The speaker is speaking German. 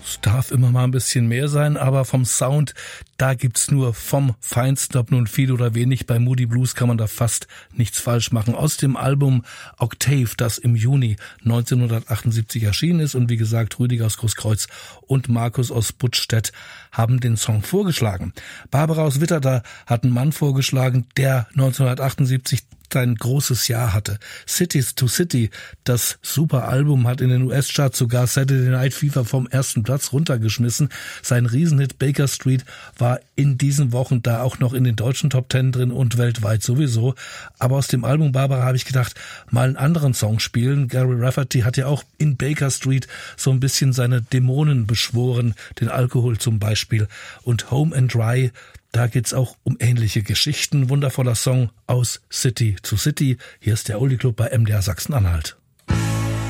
Es darf immer mal ein bisschen mehr sein, aber vom Sound, da gibt's nur vom Feinsten, ob nun viel oder wenig. Bei Moody Blues kann man da fast nichts falsch machen. Aus dem Album Octave, das im Juni 1978 erschienen ist. Und wie gesagt, Rüdiger aus Großkreuz und Markus aus Buttstedt haben den Song vorgeschlagen. Barbara aus Witterda hat einen Mann vorgeschlagen, der 1978 ein großes Jahr hatte. Cities to City, das super Album, hat in den US-Charts sogar Saturday Night Fever vom ersten Platz runtergeschmissen. Sein Riesenhit Baker Street war in diesen Wochen da auch noch in den deutschen Top 10 drin und weltweit sowieso. Aber aus dem Album Barbara habe ich gedacht, mal einen anderen Song spielen. Gary Rafferty hat ja auch in Baker Street so ein bisschen seine Dämonen beschworen, den Alkohol zum Beispiel. Und Home and Dry, da geht's auch um ähnliche Geschichten. Wundervoller Song aus City to City. Hier ist der Oldie Club bei MDR Sachsen-Anhalt.